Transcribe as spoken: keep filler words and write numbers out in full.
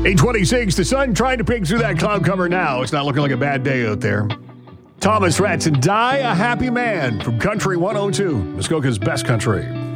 eight twenty-six, the sun trying to peek through that cloud cover now. It's not looking like a bad day out there. Thomas Rhett and Die a Happy Man from Country one oh two, Muskoka's best country.